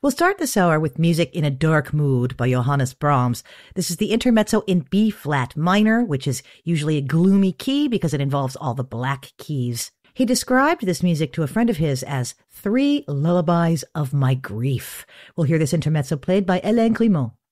We'll start this hour with music in a dark mood by Johannes Brahms. This is the intermezzo in B-flat minor, which is usually a gloomy key because it involves all the black keys. He described this music to a friend of his as 3 lullabies of my grief. We'll hear this intermezzo played by Hélène Grimaud.